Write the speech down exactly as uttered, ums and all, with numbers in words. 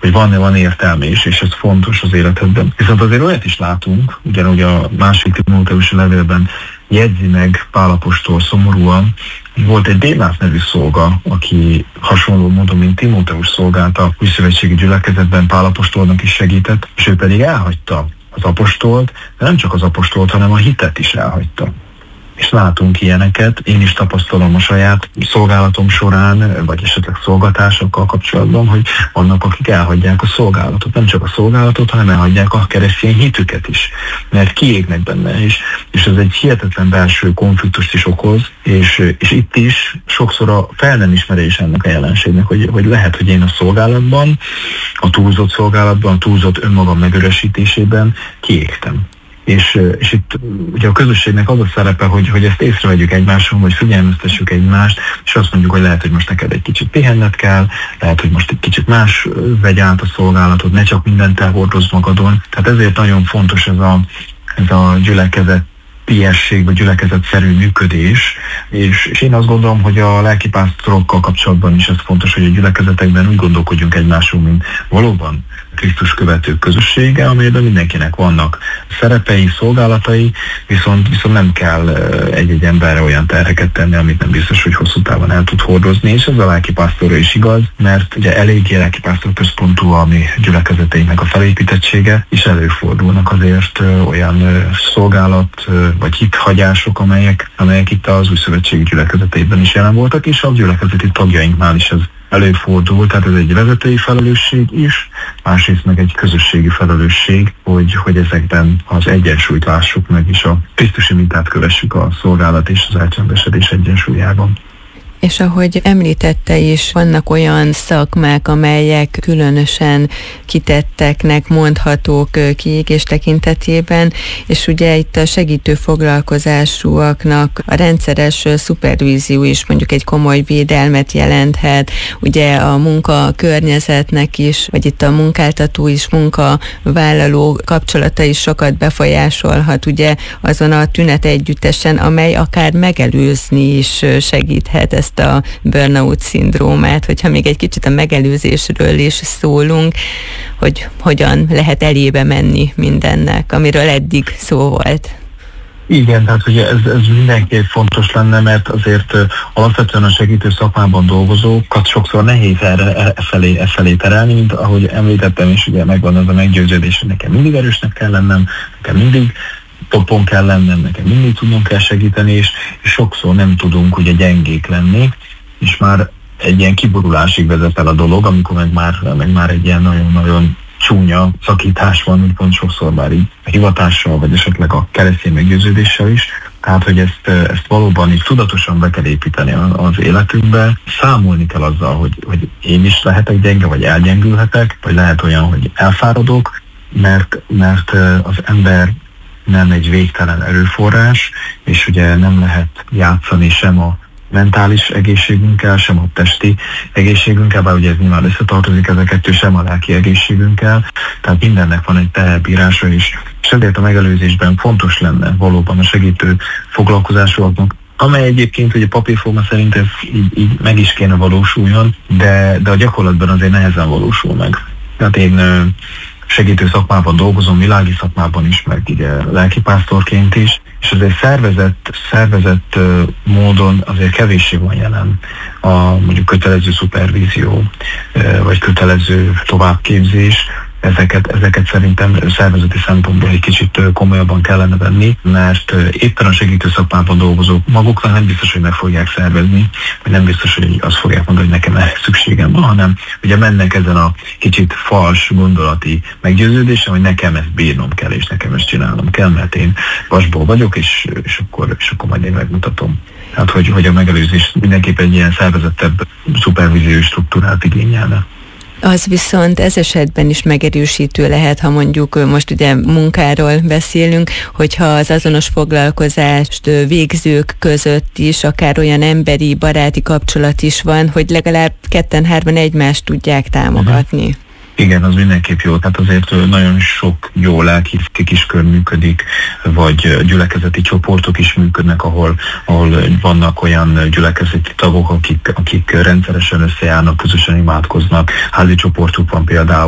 hogy van, van értelme is, és ez fontos az életedben. Viszont azért olyat is látunk, ugyanúgy a másik Timóteusi levélben jegyzi meg Pál apostol szomorúan, volt egy Démász nevű szolga, aki hasonló módon, mint Timóteus szolgált a újszövetségi gyülekezetben, Pál apostolnak is segített, és ő pedig elhagyta az apostolt, de nem csak az apostolt, hanem a hitet is elhagyta. És látunk ilyeneket, én is tapasztalom a saját szolgálatom során, vagy esetleg szolgatásokkal kapcsolatban, hogy vannak, akik elhagyják a szolgálatot. Nem csak a szolgálatot, hanem elhagyják a keresztény hitüket is, mert kiégnek benne is, és ez egy hihetetlen belső konfliktust is okoz, és, és itt is sokszor a fel nem ismerés ennek a jelenségnek, hogy, hogy lehet, hogy én a szolgálatban, a túlzott szolgálatban, a túlzott önmagam megörösítésében kiégtem. És, és itt ugye a közösségnek az a szerepe, hogy, hogy ezt észrevegyük egymáson, vagy figyelmeztessük egymást, és azt mondjuk, hogy lehet, hogy most neked egy kicsit pihenned kell, lehet, hogy most egy kicsit más vegy át a szolgálatod, ne csak mindent elhordozz magadon. Tehát ezért nagyon fontos ez a, ez a gyülekezet piesség, vagy gyülekezetszerű működés, és, és én azt gondolom, hogy a lelkipásztorokkal kapcsolatban is ez fontos, hogy a gyülekezetekben úgy gondolkodjunk egymásról, mint valóban Krisztus követők közössége, amelyben mindenkinek vannak szerepei, szolgálatai, viszont, viszont nem kell egy-egy emberre olyan terheket tenni, amit nem biztos, hogy hosszú távon el tud hordozni, és ez a lelkipásztorra is igaz, mert ugye eléggé lelkipásztor központú a mi gyülekezeteinknek a felépítettsége, és előfordulnak azért olyan szolgálat vagy hithagyások, amelyek, amelyek itt az újszövetségi gyülekezeteiben is jelen voltak, és a gyülekezeti tagjainknál is ez előfordul, tehát ez egy vezetői felelősség is, másrészt meg egy közösségi felelősség, hogy, hogy ezekben az egyensúlyt lássuk meg, és a krisztusi mintát kövessük a szolgálat és az elcsendesedés egyensúlyában. És ahogy említette is, vannak olyan szakmák, amelyek különösen kitetteknek mondhatók kiégés tekintetében, és ugye itt a segítő foglalkozásúaknak a rendszeres szupervízió is mondjuk egy komoly védelmet jelenthet, ugye a munka környezetnek is, vagy itt a munkáltató és munkavállaló kapcsolata is sokat befolyásolhat, ugye azon a tünet együttesen, amely akár megelőzni is segíthet ezt a burnout-szindrómát, hogyha még egy kicsit a megelőzésről is szólunk, hogy hogyan lehet elébe menni mindennek, amiről eddig szó volt. Igen, tehát ugye ez, ez mindenképp fontos lenne, mert azért alapvetően a segítő szakmában dolgozókat sokszor nehéz erre e felé, e felé terelni, mint ahogy említettem, és ugye megvan az a meggyőződés, hogy nekem mindig erősnek kell lennem, nekem mindig topon kell lennem, nekem mindig tudnom kell segíteni, és, és sokszor nem tudunk ugye gyengék lenni, és már egy ilyen kiborulásig vezet el a dolog, amikor meg már, meg már egy ilyen nagyon-nagyon csúnya szakítás van, úgy pont sokszor már így a hivatással, vagy esetleg a keresztény meggyőződéssel is. Tehát, hogy ezt, ezt valóban így tudatosan be kell építeni az életünkbe. Számolni kell azzal, hogy, hogy én is lehetek gyenge, vagy elgyengülhetek, vagy lehet olyan, hogy elfáradok, mert, mert az ember nem egy végtelen erőforrás, és ugye nem lehet játszani sem a mentális egészségünkkel, sem a testi egészségünkkel, bár ugye ez nyilván összetartozik ez a kettő, sem a lelki egészségünkkel, tehát mindennek van egy teherbírása is, és ezért a megelőzésben fontos lenne valóban a segítő foglalkozásoknak, amely egyébként ugye papírforma szerint ez így, így meg is kéne valósuljon, de, de a gyakorlatban azért nehezen valósul meg. Tehát én segítő szakmában dolgozom, világi szakmában is, meg ugye lelkipásztorként is, és azért szervezett, szervezett módon azért kevéssé van jelen a mondjuk kötelező szupervízió, vagy kötelező továbbképzés. Ezeket, ezeket szerintem szervezeti szempontból egy kicsit komolyabban kellene venni, mert éppen a segítő szakmában dolgozók maguknak nem biztos, hogy meg fogják szervezni, vagy nem biztos, hogy azt fogják mondani, hogy nekem erre szükségem van, hanem ugye mennek ezen a kicsit fals gondolati meggyőződésen, hogy nekem ezt bírnom kell, és nekem ezt csinálnom kell, mert én vasból vagyok, és, és, akkor, és akkor majd én megmutatom. Tehát, hogy, hogy a megelőzés mindenképp egy ilyen szervezettebb szupervíziós struktúrát igényelne. Az viszont ez esetben is megerősítő lehet, ha mondjuk most ugye munkáról beszélünk, hogyha az azonos foglalkozást végzők között is akár olyan emberi, baráti kapcsolat is van, hogy legalább ketten-hárman egymást tudják támogatni. Uh-huh. Igen, az mindenképp jó. Tehát azért nagyon sok jó lelki kiskör működik, vagy gyülekezeti csoportok is működnek, ahol, ahol vannak olyan gyülekezeti tagok, akik, akik rendszeresen összejárnak, közösen imádkoznak. Házi csoportuk van például,